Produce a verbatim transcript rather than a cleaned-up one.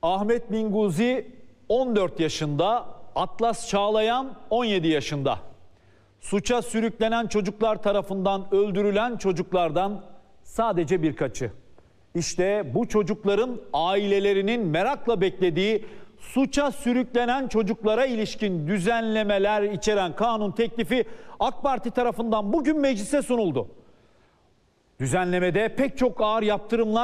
Ahmet Minguzi on dört yaşında, Atlas Çağlayan on yedi yaşında. Suça sürüklenen çocuklar tarafından öldürülen çocuklardan sadece birkaçı. İşte bu çocukların ailelerinin merakla beklediği suça sürüklenen çocuklara ilişkin düzenlemeler içeren kanun teklifi AK Parti tarafından bugün meclise sunuldu. Düzenlemede pek çok ağır yaptırımlar